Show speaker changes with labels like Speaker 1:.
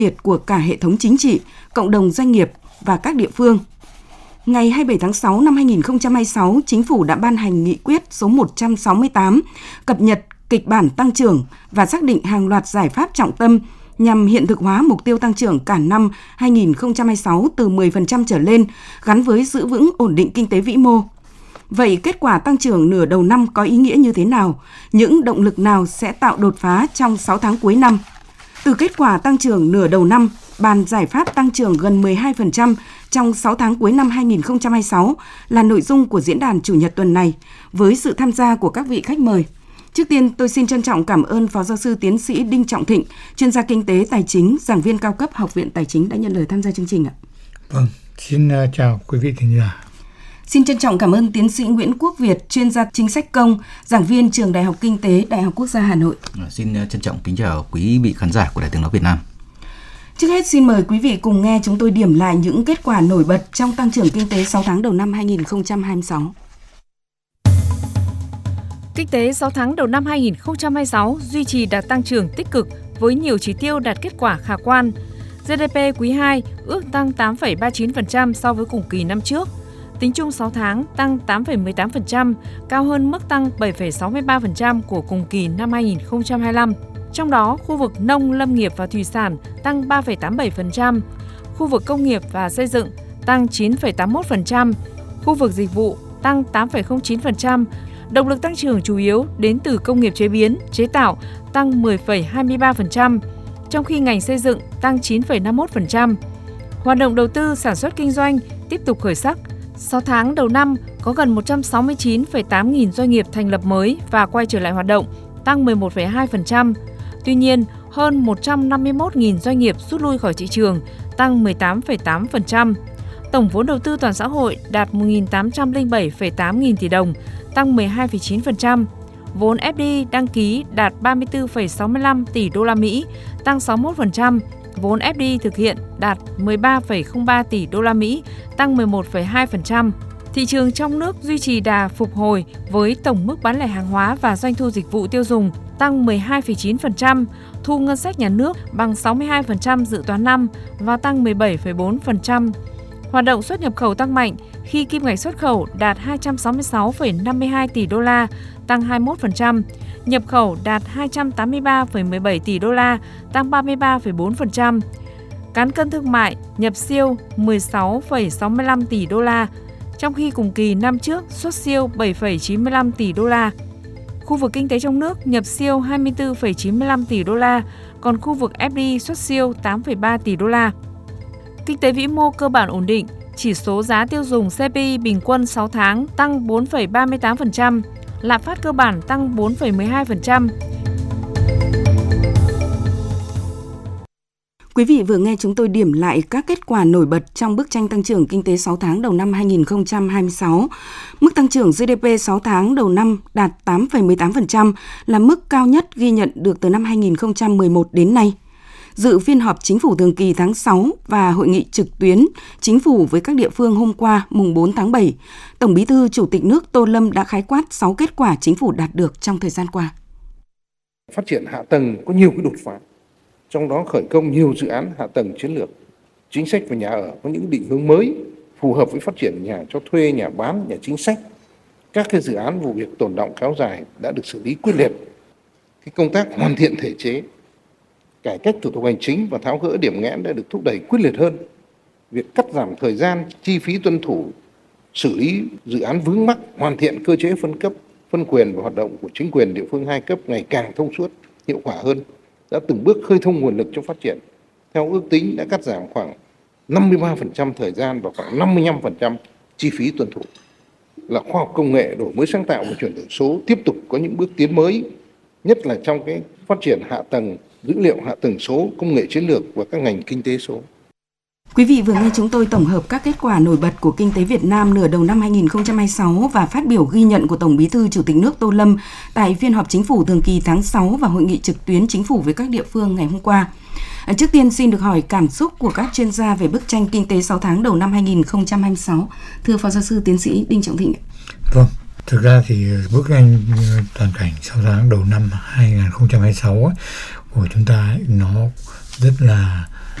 Speaker 1: liệt của cả hệ thống chính trị, cộng đồng doanh nghiệp và các địa phương. Ngày 27 tháng 6 năm 2026, Chính phủ đã ban hành nghị quyết số 168 cập nhật kịch bản tăng trưởng và xác định hàng loạt giải pháp trọng tâm nhằm hiện thực hóa mục tiêu tăng trưởng cả năm 2026 từ 10% trở lên, gắn với giữ vững ổn định kinh tế vĩ mô. Vậy kết quả tăng trưởng nửa đầu năm có ý nghĩa như thế nào? Những động lực nào sẽ tạo đột phá trong 6 tháng cuối năm? Từ kết quả tăng trưởng nửa đầu năm, bàn giải pháp tăng trưởng gần 12% trong 6 tháng cuối năm 2026 là nội dung của diễn đàn Chủ nhật tuần này, với sự tham gia của các vị khách mời. Trước tiên, tôi xin trân trọng cảm ơn Phó Giáo sư Tiến sĩ Đinh Trọng Thịnh, chuyên gia kinh tế tài chính, giảng viên cao cấp Học viện Tài chính đã nhận lời tham gia chương trình ạ.
Speaker 2: Vâng, xin chào quý vị thính giả.
Speaker 1: Xin trân trọng cảm ơn Tiến sĩ Nguyễn Quốc Việt, chuyên gia chính sách công, giảng viên Trường Đại học Kinh tế, Đại học Quốc gia Hà Nội.
Speaker 3: Xin trân trọng kính chào quý vị khán giả của Đài Tiếng nói Việt Nam.
Speaker 1: Trước hết, xin mời quý vị cùng nghe chúng tôi điểm lại những kết quả nổi bật trong tăng trưởng kinh tế 6 tháng đầu năm 2026.
Speaker 4: Kinh tế 6 tháng đầu năm 2026 duy trì đạt tăng trưởng tích cực với nhiều chỉ tiêu đạt kết quả khả quan. GDP quý 2 ước tăng 8,39% so với cùng kỳ năm trước. Tính chung 6 tháng tăng 8,18%, cao hơn mức tăng 7,63% của cùng kỳ năm 2025. Trong đó, khu vực nông, lâm nghiệp và thủy sản tăng 3,87%, khu vực công nghiệp và xây dựng tăng 9,81%, khu vực dịch vụ tăng 8,09%. Động lực tăng trưởng chủ yếu đến từ công nghiệp chế biến, chế tạo tăng 10,23%, trong khi ngành xây dựng tăng 9,51%. Hoạt động đầu tư sản xuất kinh doanh tiếp tục khởi sắc. 6 tháng đầu năm có gần 169,8 nghìn doanh nghiệp thành lập mới và quay trở lại hoạt động, tăng 11,2%. Tuy nhiên, hơn 151.000 doanh nghiệp rút lui khỏi thị trường, tăng 18,8%. Tổng vốn đầu tư toàn xã hội đạt 1.807,8 nghìn tỷ đồng, tăng 12,9%. Vốn FDI đăng ký đạt 34,65 tỷ đô la Mỹ, tăng 61%. Vốn FDI thực hiện đạt 13,03 tỷ đô la Mỹ, tăng 11,2%. Thị trường trong nước duy trì đà phục hồi với tổng mức bán lẻ hàng hóa và doanh thu dịch vụ tiêu dùng tăng 12,9%, thu ngân sách nhà nước bằng 62% dự toán năm và tăng 17,4%. Hoạt động xuất nhập khẩu tăng mạnh khi kim ngạch xuất khẩu đạt 266,52 tỷ đô la, tăng 21%, nhập khẩu đạt 283,17 tỷ đô la, tăng 33,4%. Cán cân thương mại nhập siêu 16,65 tỷ đô la, trong khi cùng kỳ năm trước xuất siêu 7,95 tỷ đô la. Khu vực kinh tế trong nước nhập siêu 24,95 tỷ đô la, còn khu vực FDI xuất siêu 8,3 tỷ đô la. Kinh tế vĩ mô cơ bản ổn định, chỉ số giá tiêu dùng CPI bình quân 6 tháng tăng 4,38%, lạm phát cơ bản tăng 4,12%.
Speaker 1: Quý vị vừa nghe chúng tôi điểm lại các kết quả nổi bật trong bức tranh tăng trưởng kinh tế 6 tháng đầu năm 2026. Mức tăng trưởng GDP 6 tháng đầu năm đạt 8,18% là mức cao nhất ghi nhận được từ năm 2011 đến nay. Dự phiên họp Chính phủ thường kỳ tháng 6 và hội nghị trực tuyến Chính phủ với các địa phương hôm qua mùng 4 tháng 7, Tổng Bí thư Chủ tịch nước Tô Lâm đã khái quát 6 kết quả Chính phủ đạt được trong thời gian qua.
Speaker 5: Phát triển hạ tầng có nhiều cái đột phá, trong đó khởi công nhiều dự án hạ tầng chiến lược. Chính sách về nhà ở có những định hướng mới phù hợp với phát triển nhà cho thuê, nhà bán, nhà chính sách. Các cái dự án vụ việc tồn đọng kéo dài đã được xử lý quyết liệt. Cái công tác hoàn thiện thể chế, cải cách thủ tục hành chính và tháo gỡ điểm nghẽn đã được thúc đẩy quyết liệt hơn. Việc cắt giảm thời gian, chi phí tuân thủ, xử lý dự án vướng mắc, hoàn thiện cơ chế phân cấp, phân quyền và hoạt động của chính quyền địa phương hai cấp ngày càng thông suốt, hiệu quả hơn, đã từng bước khơi thông nguồn lực cho phát triển. Theo ước tính đã cắt giảm khoảng 53% thời gian và khoảng 55% chi phí tuân thủ. Là khoa học công nghệ, đổi mới sáng tạo và chuyển đổi số tiếp tục có những bước tiến mới, nhất là trong cái phát triển hạ tầng dữ liệu, hạ tầng số, công nghệ chiến lược và các ngành kinh tế số.
Speaker 1: Quý vị vừa nghe chúng tôi tổng hợp các kết quả nổi bật của kinh tế Việt Nam nửa đầu năm 2026 và phát biểu ghi nhận của Tổng Bí thư Chủ tịch nước Tô Lâm tại phiên họp Chính phủ thường kỳ tháng 6 và hội nghị trực tuyến Chính phủ với các địa phương ngày hôm qua. Trước tiên xin được hỏi cảm xúc của các chuyên gia về bức tranh kinh tế 6 tháng đầu năm 2026. Thưa Phó Giáo sư Tiến sĩ Đinh Trọng Thịnh.
Speaker 2: Vâng, thực ra thì bức tranh toàn cảnh 6 tháng đầu năm 2026 của chúng ta nó rất là